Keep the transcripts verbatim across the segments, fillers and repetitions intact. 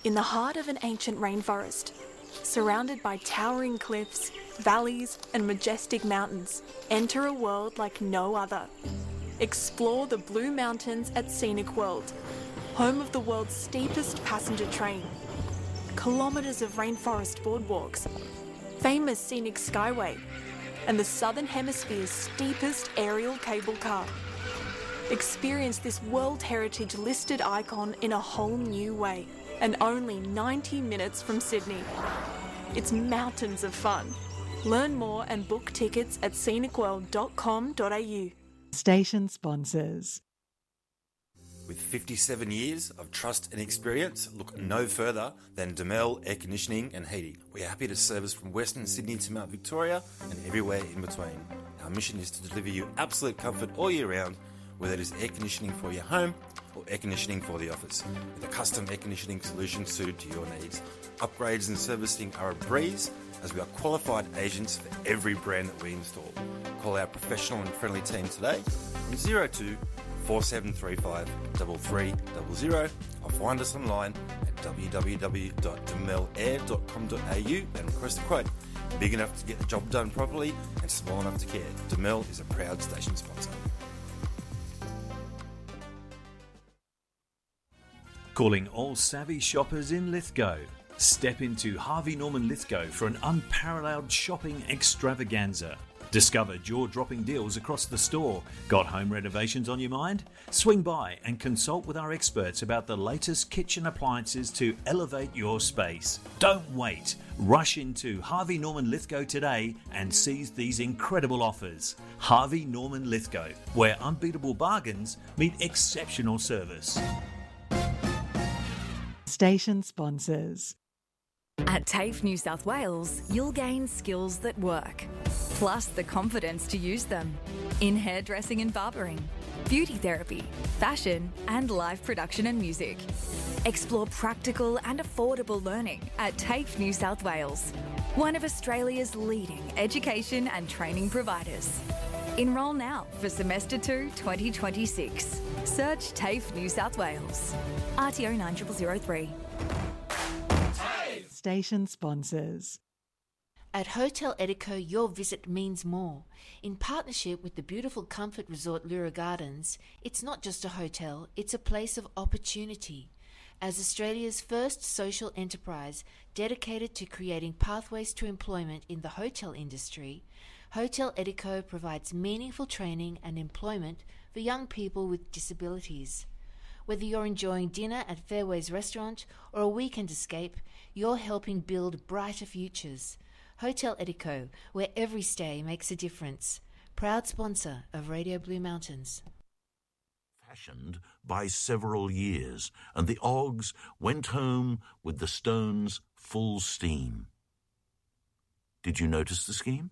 In the heart of an ancient rainforest, surrounded by towering cliffs, valleys, and majestic mountains, enter a world like no other. Explore the Blue Mountains at Scenic World, home of the world's steepest passenger train, kilometres of rainforest boardwalks, famous scenic skyway, and the Southern Hemisphere's steepest aerial cable car. Experience this World Heritage listed icon in a whole new way, and only ninety minutes from Sydney. It's mountains of fun. Learn more and book tickets at scenic world dot com dot a u. Station sponsors. With fifty-seven years of trust and experience, look no further than Demel Air Conditioning and Heating. We're happy to service from Western Sydney to Mount Victoria and everywhere in between. Our mission is to deliver you absolute comfort all year round, whether it is air conditioning for your home or air conditioning for the office, with a custom air conditioning solution suited to your needs. Upgrades and servicing are a breeze, as we are qualified agents for every brand that we install. Call our professional and friendly team today on zero two four seven three five three three zero zero or find us online at w w w dot demel air dot com dot a u and request a quote. Big enough to get the job done properly and small enough to care. Demel is a proud station sponsor. Calling all savvy shoppers in Lithgow. Step into Harvey Norman Lithgow for an unparalleled shopping extravaganza. Discover jaw-dropping deals across the store. Got home renovations on your mind? Swing by and consult with our experts about the latest kitchen appliances to elevate your space. Don't wait. Rush into Harvey Norman Lithgow today and seize these incredible offers. Harvey Norman Lithgow, where unbeatable bargains meet exceptional service. Station sponsors. At TAFE New South Wales, you'll gain skills that work, plus the confidence to use them in hairdressing and barbering, beauty therapy, fashion, and live production and music. Explore practical and affordable learning at TAFE New South Wales, one of Australia's leading education and training providers. Enrol now for Semester two twenty twenty-six. Search TAFE New South Wales. R T O nine zero zero zero three. Station sponsors. At Hotel Edico, your visit means more. In partnership with the beautiful comfort resort Lura Gardens, it's not just a hotel, it's a place of opportunity. As Australia's first social enterprise dedicated to creating pathways to employment in the hotel industry, Hotel Edico provides meaningful training and employment for young people with disabilities. Whether you're enjoying dinner at Fairways Restaurant or a weekend escape, you're helping build brighter futures. Hotel Edico, where every stay makes a difference. Proud sponsor of Radio Blue Mountains. Fashioned by several years, and the Oggs went home with the Stones full steam. Did you notice the scheme?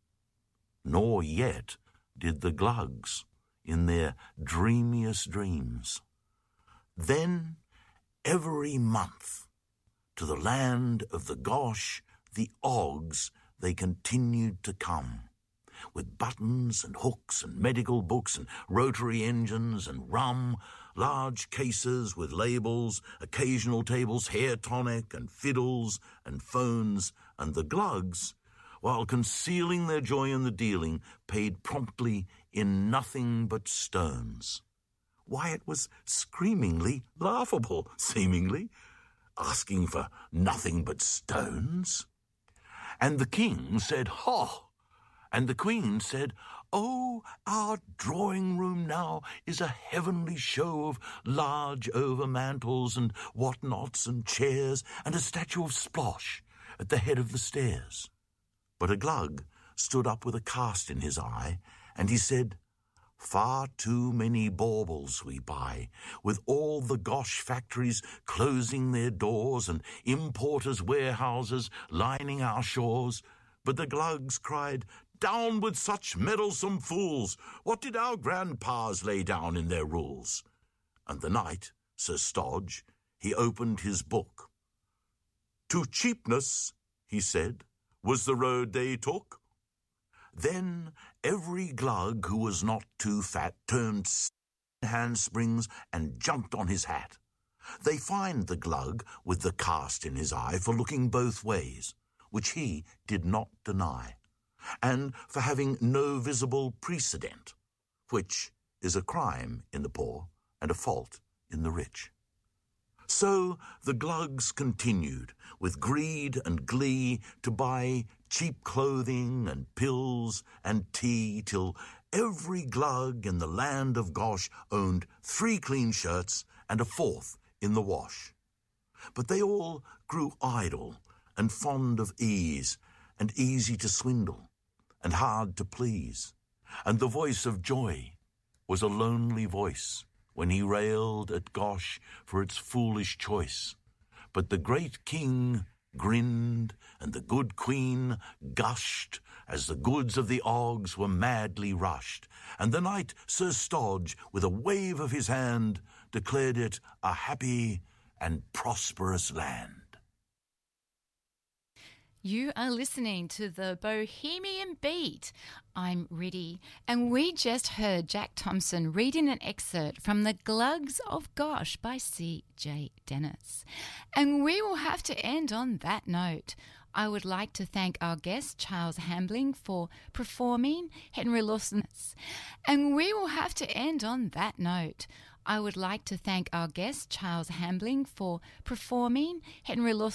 Nor yet did the Glugs in their dreamiest dreams. Then, every month, to the land of the Gosh, the Oggs, they continued to come, with buttons and hooks and medical books and rotary engines and rum, large cases with labels, occasional tables, hair tonic and fiddles and phones, and the Glugs, while concealing their joy in the dealing, paid promptly in nothing but stones. Why, it was screamingly laughable, seemingly, asking for nothing but stones. And the king said, "Ha!" And the queen said, "Oh, our drawing-room now is a heavenly show of large overmantels and whatnots and chairs and a statue of Splosh at the head of the stairs." But a Glug stood up with a cast in his eye, and he said, "Far too many baubles we buy, with all the Gosh factories closing their doors and importers' warehouses lining our shores." But the Glugs cried, "Down with such meddlesome fools! What did our grandpas lay down in their rules?" And the knight, Sir Stodge, he opened his book. "To cheapness," he said, "was the road they took." Then every Glug who was not too fat turned handsprings and jumped on his hat. They fined the Glug with the cast in his eye for looking both ways, which he did not deny, and for having no visible precedent, which is a crime in the poor and a fault in the rich. So the Glugs continued, with greed and glee, to buy cheap clothing and pills and tea, till every Glug in the land of Gosh owned three clean shirts and a fourth in the wash. But they all grew idle and fond of ease, and easy to swindle, and hard to please, and the voice of Joy was a lonely voice when he railed at Gosh for its foolish choice. But the great king grinned, and the good queen gushed, as the goods of the Oggs were madly rushed, and the knight Sir Stodge, with a wave of his hand, declared it a happy and prosperous land. You are listening to the Bohemian Beat. I'm Riddy, and we just heard Jack Thompson reading an excerpt from The Glugs of Gosh by C J Dennis. And we will have to end on that note. I would like to thank our guest, Charles Hambling, for performing Henry Lawson's. And we will have to end on that note. I would like to thank our guest, Charles Hambling, for performing Henry Lawson.